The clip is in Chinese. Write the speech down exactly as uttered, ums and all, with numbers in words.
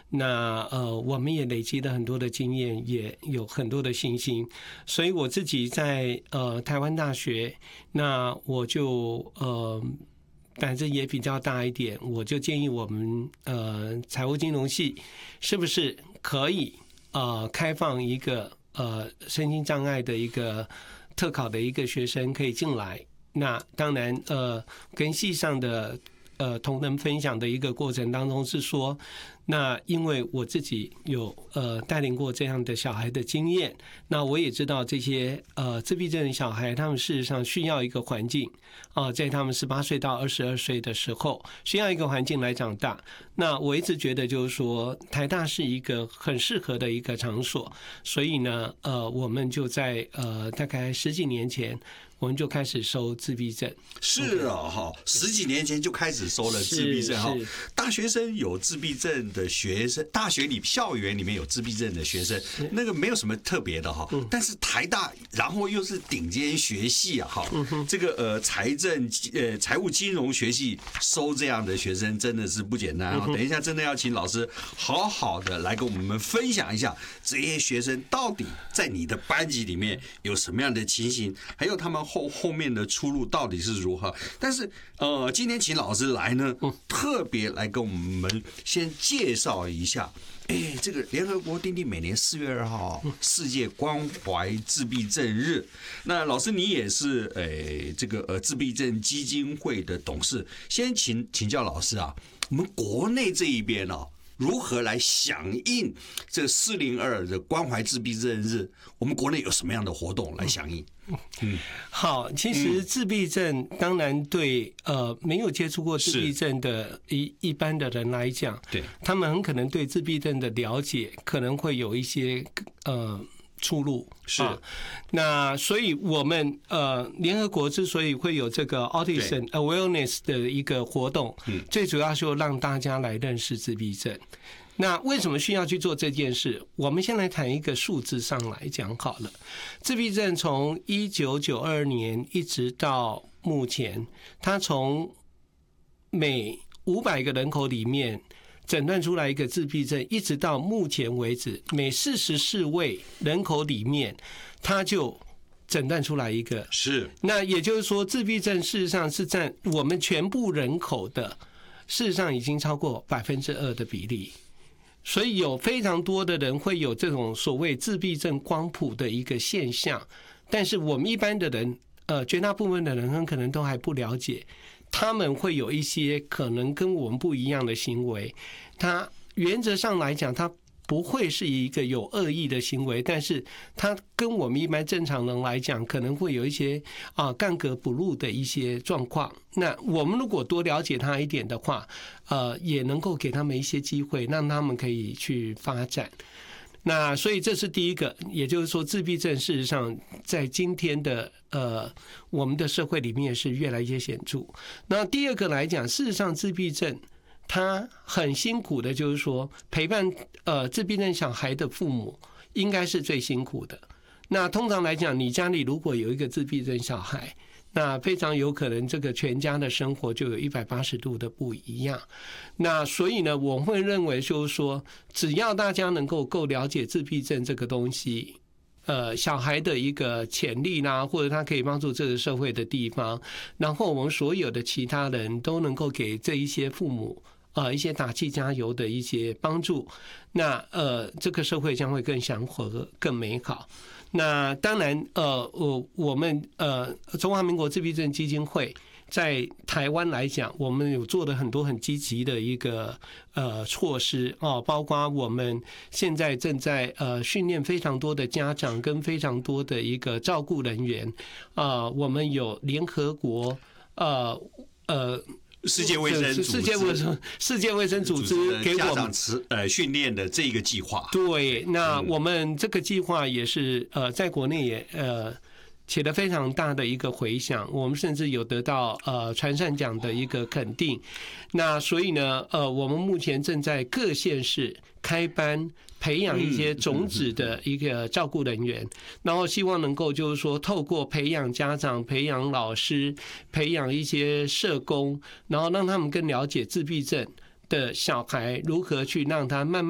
那呃，我们也累积了很多的经验，也有很多的信心。所以我自己在呃台湾大学，那我就呃胆子也比较大一点，我就建议我们呃财务金融系是不是可以呃开放一个呃身心障碍的一个特考的一个学生可以进来。那当然呃跟系上的呃同仁分享的一个过程当中是说，那因为我自己有呃带领过这样的小孩的经验，那我也知道这些呃自闭症的小孩他们事实上需要一个环境啊、呃，在他们十八岁到二十二岁的时候需要一个环境来长大。那我一直觉得就是说台大是一个很适合的一个场所，所以呢呃我们就在呃大概十几年前我们就开始收自闭症。 是啊，哈，十几年前就开始收了自闭症哈。大学生有自闭症的学生，大学里校园里面有自闭症的学生，那个没有什么特别的哈。但是台大，然后又是顶尖学系啊，哈，这个呃财政呃财务金融学系收这样的学生真的是不简单啊。等一下真的要请老师好好的来跟我们分享一下这些学生到底在你的班级里面有什么样的情形，还有他们后后面的出路到底是如何？但是呃，今天请老师来呢，特别来跟我们先介绍一下。哎，这个联合国订定每年四月二号世界关怀自闭症日。那老师你也是哎这个呃自闭症基金会的董事，先请请教老师啊，我们国内这一边啊，如何来响应这四零二的关怀自闭症日？我们国内有什么样的活动来响应？ 嗯，好，其实自闭症当然对呃没有接触过自闭症的一一般的人来讲，对，他们很可能对自闭症的了解可能会有一些呃出入。是，啊、那所以我们呃联合国之所以会有这个 Autism Awareness 的一个活动，嗯，最主要是让大家来认识自闭症。那为什么需要去做这件事？我们先来谈一个数字上来讲好了。自闭症从一九九二年一直到目前，它从每五百个人口里面诊断出来一个自闭症，一直到目前为止，每四十四位人口里面，它就诊断出来一个。是，那也就是说，自闭症事实上是占我们全部人口的，事实上已经超过百分之二的比例。所以有非常多的人会有这种所谓自闭症光谱的一个现象，但是我们一般的人，呃，绝大部分的人很可能都还不了解，他们会有一些可能跟我们不一样的行为。他原则上来讲，他不会是一个有恶意的行为，但是他跟我们一般正常人来讲，可能会有一些啊干戈不入的一些状况。那我们如果多了解他一点的话，呃，也能够给他们一些机会，让他们可以去发展。那所以这是第一个，也就是说，自闭症事实上在今天的呃我们的社会里面是越来越显著。那第二个来讲，事实上自闭症他很辛苦的，就是说陪伴呃自闭症小孩的父母应该是最辛苦的。那通常来讲，你家里如果有一个自闭症小孩，那非常有可能这个全家的生活就有一百八十度的不一样。那所以呢，我会认为就是说，只要大家能够够了解自闭症这个东西，呃，小孩的一个潜力啦，或者他可以帮助这个社会的地方，然后我们所有的其他人都能够给这一些父母呃一些打气加油的一些帮助，那呃这个社会将会更祥和、更美好。那当然，呃，我我们呃中华民国自闭症基金会在台湾来讲，我们有做了很多很积极的一个呃措施哦，包括我们现在正在呃训练非常多的家长跟非常多的一个照顾人员啊、呃，我们有联合国呃呃。 世界卫生世界卫生世界卫生组织给我们呃训练的这个计划。 对，那我们这个计划也是呃在国内也呃起了非常大的一个回响，我们甚至有得到呃传善奖的一个肯定。那所以呢，呃，我们目前正在各县市开班，培养一些种子的一个照顾人员，然后希望能够就是说，透过培养家长、培养老师、培养一些社工，然后让他们更了解自闭症的小孩如何去让他慢慢。